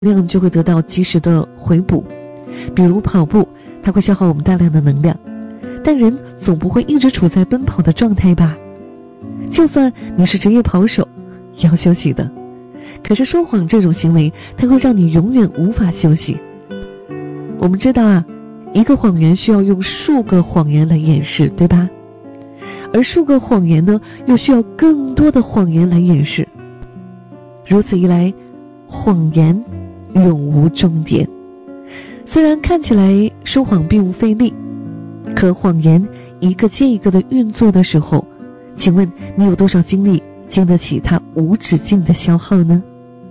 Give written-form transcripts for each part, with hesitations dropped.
量就会得到及时的回补。比如跑步，它会消耗我们大量的能量，但人总不会一直处在奔跑的状态吧？就算你是职业跑手，也要休息的。可是说谎这种行为，它会让你永远无法休息。我们知道啊，一个谎言需要用数个谎言来掩饰，对吧？而数个谎言呢，又需要更多的谎言来掩饰。如此一来，谎言永无终点。虽然看起来说谎并不费力，可谎言一个接一个的运作的时候，请问你有多少精力经得起它无止境的消耗呢？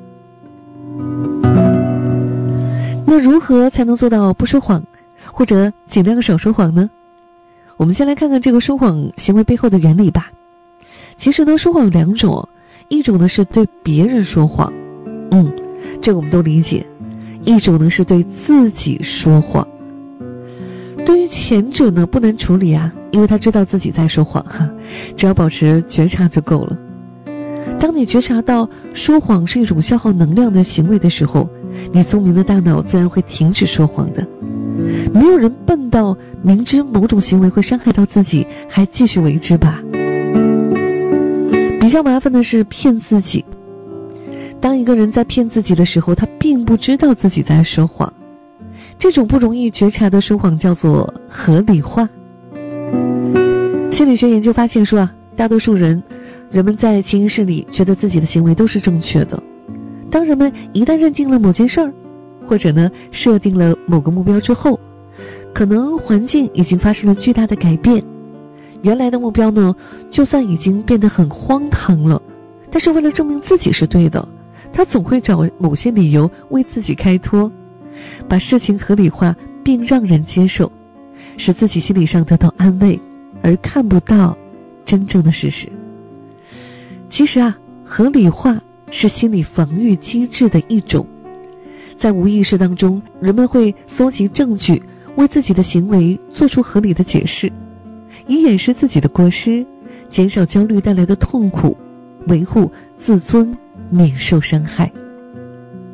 那如何才能做到不说谎，或者尽量少说谎呢？我们先来看看这个说谎行为背后的原理吧。其实呢，说谎有两种，一种呢是对别人说谎，这个我们都理解；一种呢是对自己说谎。对于前者呢不难处理啊，因为他知道自己在说谎只要保持觉察就够了。当你觉察到说谎是一种消耗能量的行为的时候，你聪明的大脑自然会停止说谎的。没有人笨到明知某种行为会伤害到自己还继续为之吧。比较麻烦的是骗自己。当一个人在骗自己的时候，他并不知道自己在说谎。这种不容易觉察的说谎叫做合理化。心理学研究发现说大多数人们在潜意识里觉得自己的行为都是正确的。当人们一旦认定了某件事儿，或者呢设定了某个目标之后，可能环境已经发生了巨大的改变，原来的目标呢就算已经变得很荒唐了，但是为了证明自己是对的，他总会找某些理由为自己开脱，把事情合理化并让人接受，使自己心理上得到安慰，而看不到真正的事实。其实合理化是心理防御机制的一种。在无意识当中，人们会搜集证据，为自己的行为做出合理的解释，以掩饰自己的过失，减少焦虑带来的痛苦，维护自尊，免受伤害。